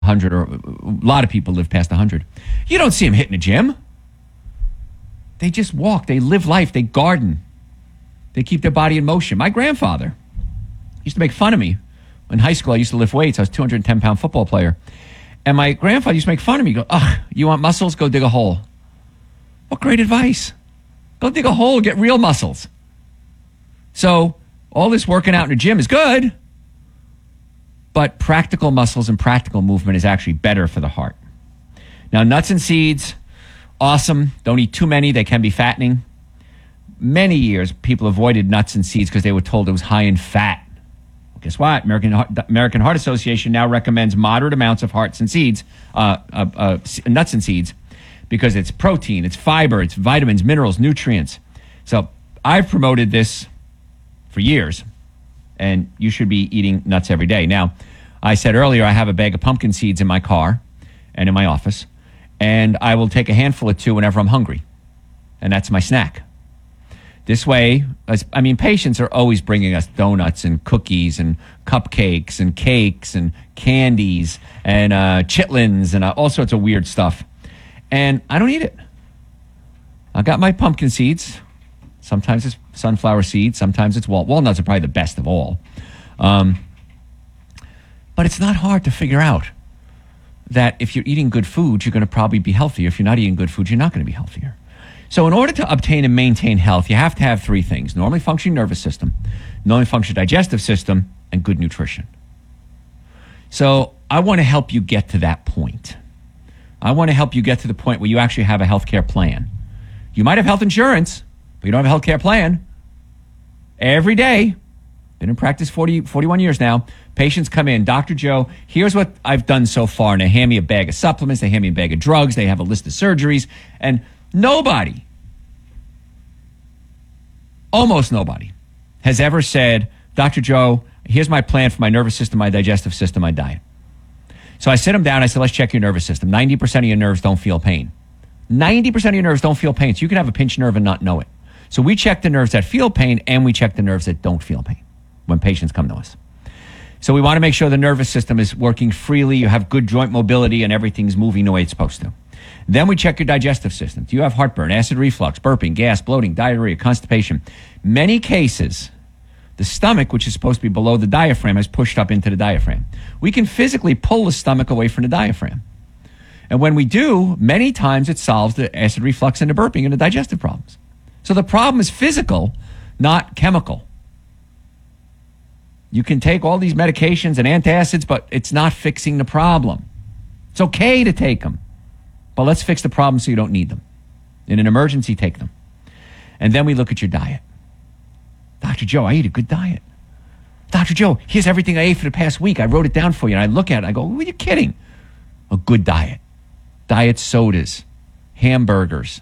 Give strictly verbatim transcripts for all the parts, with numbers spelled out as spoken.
one hundred, or a lot of people live past one hundred. You don't see them hitting a gym. They just walk. They live life. They garden. They keep their body in motion. My grandfather used to make fun of me. In high school, I used to lift weights. I was a two hundred ten pound football player. And my grandfather used to make fun of me. Go, ugh, you want muscles? Go dig a hole. What great advice. Go dig a hole, get real muscles. So all this working out in a gym is good, but practical muscles and practical movement is actually better for the heart. Now, nuts and seeds, awesome. Don't eat too many. They can be fattening. Many years, people avoided nuts and seeds because they were told it was high in fat. Well, guess what? American Heart, American Heart Association now recommends moderate amounts of hearts and seeds, uh, uh, uh, nuts and seeds, because it's protein, it's fiber, it's vitamins, minerals, nutrients. So I've promoted this for years, and you should be eating nuts every day. Now, I said earlier I have a bag of pumpkin seeds in my car and in my office, and I will take a handful or two whenever I'm hungry, and that's my snack. This way, as, I mean, patients are always bringing us donuts and cookies and cupcakes and cakes and candies and uh, chitlins and uh, all sorts of weird stuff. And I don't eat it. I got my pumpkin seeds. Sometimes it's sunflower seeds. Sometimes it's wal- walnuts are probably the best of all. Um, but it's not hard to figure out that if you're eating good food, you're going to probably be healthier. If you're not eating good food, you're not going to be healthier. So in order to obtain and maintain health, you have to have three things: normally functioning nervous system, normally functioning digestive system, and good nutrition. So I want to help you get to that point. I want to help you get to the point where you actually have a healthcare plan. You might have health insurance, but you don't have a healthcare plan. Every day, been in practice forty, forty-one years now, patients come in, Doctor Joe, here's what I've done so far. And they hand me a bag of supplements, they hand me a bag of drugs, they have a list of surgeries, and nobody, almost nobody, has ever said, Doctor Joe, here's my plan for my nervous system, my digestive system, my diet. So I sit them down, I said, let's check your nervous system. ninety percent of your nerves don't feel pain. ninety percent of your nerves don't feel pain, so you can have a pinched nerve and not know it. So we check the nerves that feel pain, and we check the nerves that don't feel pain when patients come to us. So we want to make sure the nervous system is working freely, you have good joint mobility, and everything's moving the way it's supposed to. Then we check your digestive system. Do you have heartburn, acid reflux, burping, gas, bloating, diarrhea, constipation? Many cases, the stomach, which is supposed to be below the diaphragm, is pushed up into the diaphragm. We can physically pull the stomach away from the diaphragm. And when we do, many times it solves the acid reflux and the burping and the digestive problems. So the problem is physical, not chemical. You can take all these medications and antacids, but it's not fixing the problem. It's okay to take them, but let's fix the problem so you don't need them. In an emergency, take them. And then we look at your diet. Doctor Joe, I eat a good diet. Doctor Joe, here's everything I ate for the past week. I wrote it down for you, and I look at it, I go, are you kidding? A good diet. Diet sodas, hamburgers,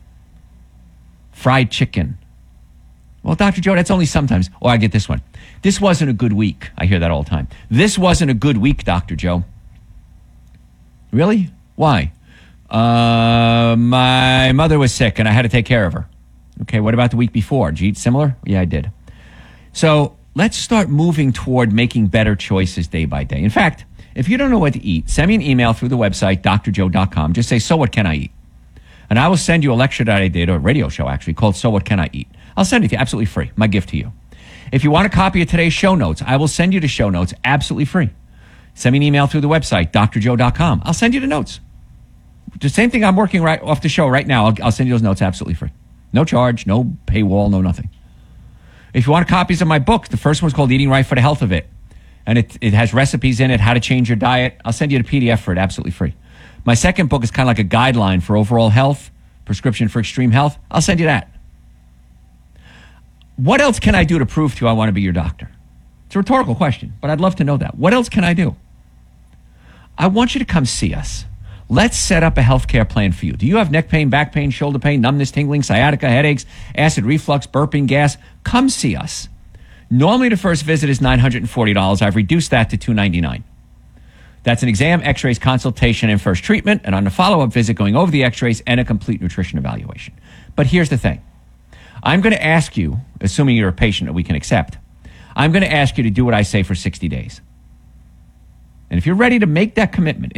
fried chicken. Well, Doctor Joe, that's only sometimes. Or I get this one. This wasn't a good week. I hear that all the time. This wasn't a good week, Doctor Joe. Really? Why? Uh, my mother was sick and I had to take care of her. Okay, what about the week before? Did you eat similar? Yeah, I did. So let's start moving toward making better choices day by day. In fact, if you don't know what to eat, send me an email through the website, d r joe dot com. Just say, so what can I eat? And I will send you a lecture that I did, or a radio show actually, called So What Can I Eat? I'll send it to you absolutely free, my gift to you. If you want a copy of today's show notes, I will send you the show notes absolutely free. Send me an email through the website, d r joe dot com. I'll send you the notes. The same thing I'm working right off the show right now. I'll, I'll send you those notes absolutely free. No charge, no paywall, no nothing. If you want copies of my book, the first one's called Eating Right for the Health of It. And it, it has recipes in it, how to change your diet. I'll send you the P D F for it absolutely free. My second book is kind of like a guideline for overall health, prescription for extreme health. I'll send you that. What else can I do to prove to you I want to be your doctor? It's a rhetorical question, but I'd love to know that. What else can I do? I want you to come see us. Let's set up a healthcare plan for you. Do you have neck pain, back pain, shoulder pain, numbness, tingling, sciatica, headaches, acid reflux, burping, gas? Come see us. Normally the first visit is nine hundred forty dollars. I've reduced that to two hundred ninety-nine dollars. That's an exam, x-rays, consultation, and first treatment, and on the follow-up visit, going over the x-rays and a complete nutrition evaluation. But here's the thing. I'm going to ask you, assuming you're a patient that we can accept, I'm going to ask you to do what I say for sixty days. And if you're ready to make that commitment,